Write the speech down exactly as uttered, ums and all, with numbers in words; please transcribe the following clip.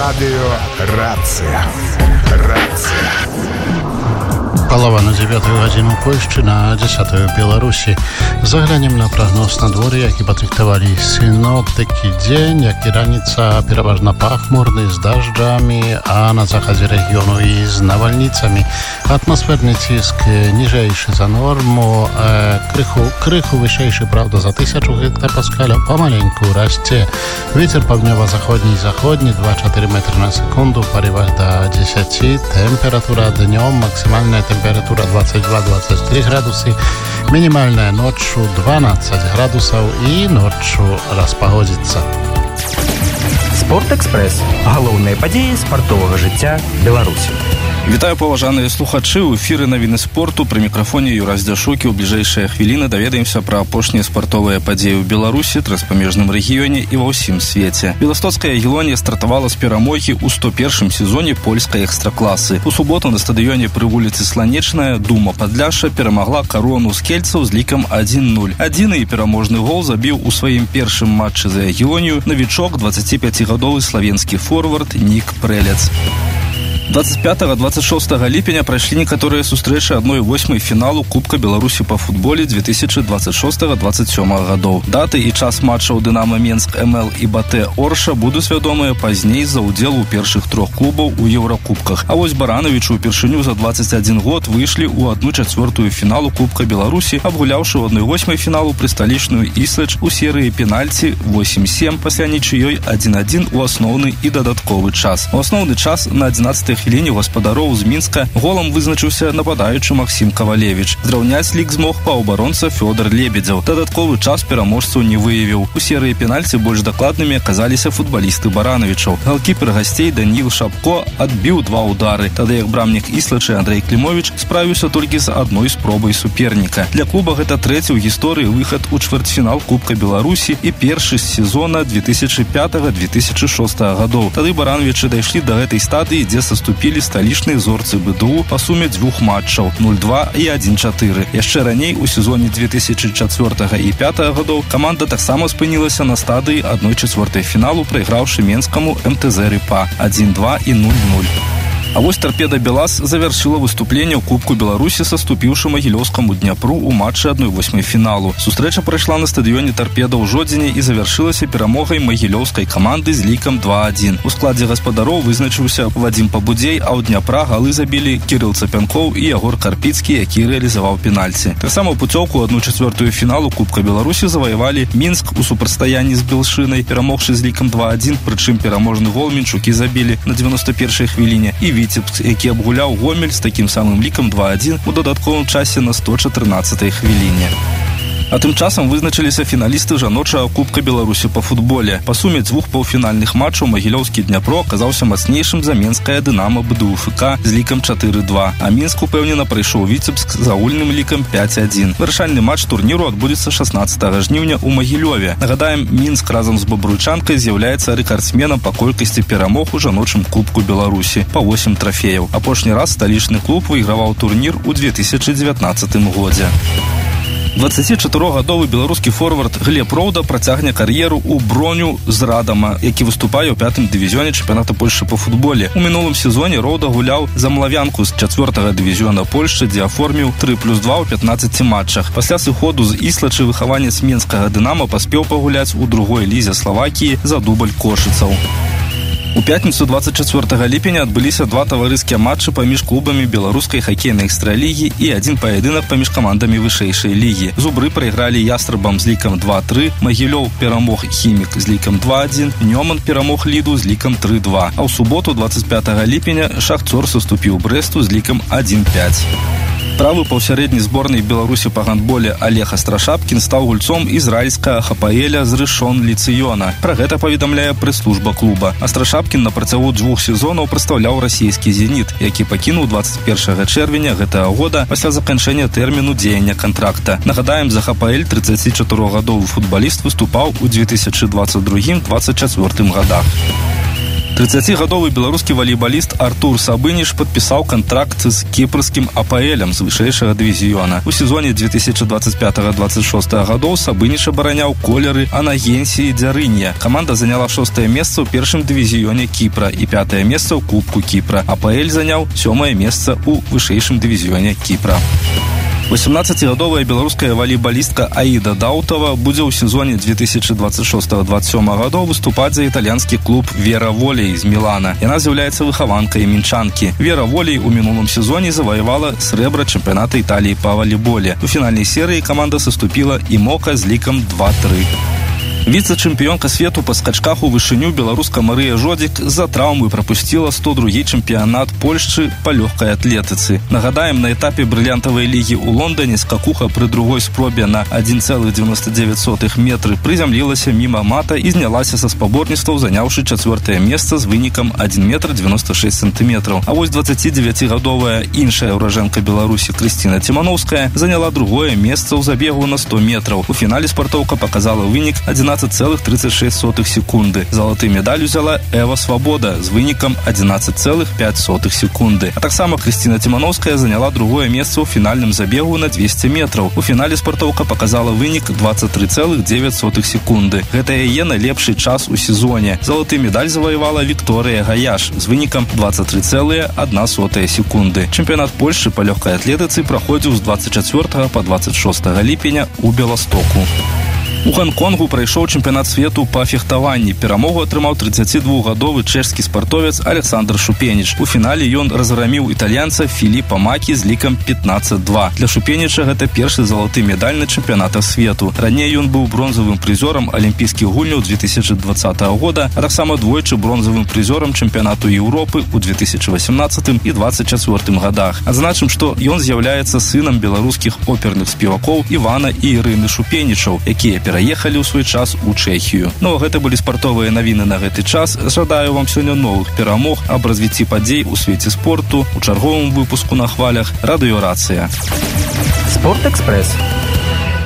Радио «Рация». Рация. Полова на девятую годину Польши, на десятую Беларуси. Заглянем на прогноз надвор'я, які падрыхтавалі синоптики. День, як і раніца, пераважна пахмурны, з дождями, а на заходе региону и с навальницами. Атмосферный ціск ніжейший за норму, э, крыху, крыху вышейший, правда, за тысячу гектопаскаля, помаленьку расце. Ветер паўднёва-заходні і заходні, два-чатыры метра на секунду, в порывах до десяти. Температура днем, максимальная температура двадцать два - двадцать три градусы, минимальная ночью дванадцать градусов и ночью распогодится. Спортэкспрэс. Галоўныя падзеі спартовага жыцця Беларусі. Вітаю, паважаныя слухачы. У эфіры навіны спорту. Пры мікрафоне Юрась Дзяшукі. У бліжэйшыя хвіліны даведаемся пра апошнія спартовыя падзеі ў Беларусі, транспамежным рэгіёне і ва ўсім свеце. Беластоцкая Гелонія стартавала з перамогі ў сто першым сезоне польскай экстракласы. У суботу на стадыёне пры вуліцы Сланечная Дума Падляшша перамагла Карону з кельцаў з лікам адзін нуль. Адзіны і пераможны гол забіў у сваім першым матчы за Гелонію навічок дваццаціпяцігадовы славенскі форвард Нік Прэлец. двадцать пятого - двадцать шестого ліпеня прайшлі некаторыя сустрэчы адной восьмай фіналу Кубка Беларусі па футболе две тысячи двадцать шестого - двадцать седьмого гадоў. Даты і час матчаў Дынамо Менск, МЛ і БТ Орша будуць вядомыя пазней за ўдзел у першых трох клубаў у Еўракубках. А вось Барановичу упершыню за двадцать один год выйшлі ў одну чацвёртую фіналу Кубка Беларусі, абгуляўшы ў одной восьмай фіналу пры сталічную Іслэч у серыі пенальці восемь семь, пасля нічыёй адзін адзін у асноўны і дадатковы час. У асноўны час на адзінаццатай хвіліне гаспадароў з Мінска голам вызначыўся нападаючы Максім Кавалевіч. Зраўняць лік змог паўабаронца Фёдор Лебедзяў. Дадатковы час пераможцаў не выявіў. У серыі пенальці больш дакладнымі аказаліся футбалісты Барановичаў. Галкіпер гасцей Даніл Шапко адбіў два ўдары, тады як брамнік Іслачы Андрей Клімович справіўся толькі з адной спробай суперніка. Для клуба гэта трэці ў гісторыі выхад у чвэрцьфінал Кубка Беларусі і першы з сезона две тысячи пятого - две тысячи шестого гадоў. Тады Барановичы дайшлі да гэтай стадыі, дзе саступілі сталічныя зорцы БДУ па суме дзвюх матчаў нуль два і адзін чатыры. Яшчэ раней у сезоне две тысячи четвёртого і пятого гадоў каманда таксама спынілася на стадыі одной чацвёртай фіналу, прайграўшы Менскаму МТЗ Рыпа адзін два і нуль нуль. А вось Торпеда Белас завяршыла выступленне ў Кубку Беларусі, саступіўшы Магілёўскаму Дняпру ў матчы одной восьмай фіналу. Сустрэча прайшла на стадыёне Торпеда ў Жодзіне і завяршылася перамогай магілёўскай каманды з лікам два адзін. У складзе гаспадароў вызначыўся Вадзім Пабудзей, а ў Дняпра галы забілі Кірыл Цапянкоў і Ягор Карпіцкі, які рэалізаваў пенальці. Таксама пуцёўку ў одну чацвёртую фіналу Кубка Беларусі заваявалі Мінск у супрацьстаянні з Белшынай, перамогшы з лікам два адзін, прычым пераможны гол мінчукі забілі на девяносто первой хвіліне, і Віцебск, які абгуляў Гомель з такім самым лікам два адзін у дадатковым часе на сто чатырнаццатай хвіліне. А тым часам вызначыліся фіналісты жаночага Кубка Беларусі па футболе. Па суме дзвюх паўфінальных матчаў Магілёўскі Дняпро аказаўся мацнейшым за Менскае Дынамо БДУФК з лікам чатыры два, а Мінск упэўнена прайшоў Віцебск з агульным лікам пять адзін. Вырашальны матч турніру адбудзецца шаснаццатага жніўня ў Магілёве. Нагадаем, Мінск разам з Бабруйчанкай з'яўляецца рэкардсменам па колькасці перамог у жаночым Кубку Беларусі па восемь трафеяў. Апошні раз сталічны клуб выйграваў турнір у две тысячи девятнадцатым годзе. дваццацічатырохгадовы беларускі форвард Глеб Роўда працягне кар'еру ў Броню з Радама, які выступае ў пятым дывізіёне чэмпіяната Польшчы па футболе. У мінулым сезоне Роўда гуляў за Млавянку з чацвёртага дывізіёна Польшчы, дзе аформіў тры плюс два ў пятнаццаці матчах. Пасля сыходу з Іслачы выхаванец Менскага Дынамо паспеў пагуляць у другой лізе Славакіі за дубль кошыцаў. У пятніцу двадцать чацвёртага ліпеня адбыліся два таварыскія матчы паміж клубамі беларускай хакейнай экстралігі і адзін паядынак паміж камандамі вышэйшай лігі. Зубры прайгралі Ястрабам з лікам два тры, Магілёў перамог Хімік з лікам два адзін, Нёман перамог Ліду з лікам тры два. А ў суботу двадцать пятага ліпеня Шахцёр саступіў Брэсту з лікам адзін пять. Правы паўсярэдняй зборнай Беларусі па гандболе Олег Астрашапкін стаў гульцом ізраільскага Хапаэля з Рышон Ліцыёна. Пра гэта паведамляе прэс-служба клуба. Астрашапкін на працягу двух сезонаў прадстаўляў расійскі «Зеніт», які пакінуў двадцать першага чэрвеня гэтага года пасля заканчэння тэрміну дзеяння кантракта. Нагадаем, за Хапаэль трыццацічатырохгадовы футбаліст выступаў у две тысячи двадцать другім - двадцать чацвёртым годах. трыццацігадовы беларускі валейбаліст Артур Сабыніш падпісаў кантракт з кіпрскім АПЛем з вышэйшага дывізіёна. У сезоне две тысячи двадцать пятого — двадцать шестого гадоў Сабыніш абараняў колеры Анагенсіі Дзярынья. Каманда заняла шостае месца ў першым дывізіёне Кіпра і пятае месца ў Кубку Кіпра. АПЛ заняў сёмае месца ў вышэйшым дывізіёне Кіпра. восемнадцацігадовая беларуская валейбалістка Аіда Даўтова будзе ў сезоне две тысячи двадцать шестого — двадцать сёмого гадоў выступаць за італьянскі клуб «Вера Волей» з Мілана. Яна з'яўляецца выхаванкай мінчанкі. «Вера Волей» у мінулым сезоне заваявала срэбра чэмпіяната Італіі па валейболе. У фінальнай серыі каманда саступіла «Імока» з лікам два тры. Віцэ-чэмпіёнка свету па скачках у вышыню беларуска Марыя Жодзік з-за траўмы прапусціла сто другі чэмпіянат Польшчы па лёгкай атлетыцы. Нагадаем, на этапе брыльянтавай лігі ў Лондоне скакуха пры другой спробе на адзін цэлых дзевяносто дзевяць сотых метры прызямлілася міма мата і знялася са спаборніцтваў, заняўшы чацвёртае месца з вынікам адзін метр дзевяносто шэсць сантыметраў. А вось дваццацідзевяцігадовая іншая ўражэнка Беларусі Крысціна Цімановская заняла другое месца ў забегу на сто метраў. У фінале спартоўка паказала вынік адзінаццаць цэлых тридцать шесть сотых секунды. Залаты медаль узяла Эва Свабода з вынікам адзінаццаць цэлых пяць сотых секунды. А таксама Крысціна Цімановская заняла другое месца ў фінальным забегу на двести метраў. У фінале спартоўка паказала вынік двадцать три целых девять сотых секунды. Гэта яе найлепшы час у сезоне. Залаты медаль заваявала Вікторыя Гаяш з вынікам двадцать три целых одна сотая секунды. Чэмпіянат Польшчы па лёгкай атлетыцы праходзіў з двадцать четвёртого па двадцать шостое ліпеня ў Беластоку. У Гонконгу прайшоў чэмпіянат свету па фехтаванні. Перамогу атрымаў трыццацідвухгадовы чэшскі спартовец Александр Шупеніч. У фінале ён разграміў італьянца Філіпа Макі з лікам пятнадцать два. Для Шупеніча гэта першы залаты медаль на чэмпіянатах свету. Раней ён быў бронзавым прызёрам алімпійскіх гульняў две тысячи двадцатого года, а таксама двойчы бронзавым прызёрам чэмпіянату Еўропы ў две тысячи восемнадцатым і двадцать четвёртым годах. Адзначым, што ён з'яўляецца сынам беларускіх оперных спевакоў Івана і Ірыны Шупенічаў, якія пераехалі ў свой час у Чэхію. Ну, гэта былі спартовыя навіны на гэты час. Жадаю вам сёння новых перамог аб развіцці падзей у свеце спорту у чарговым выпуску на хвалях Радыёрацыя. Спортэкспрэс.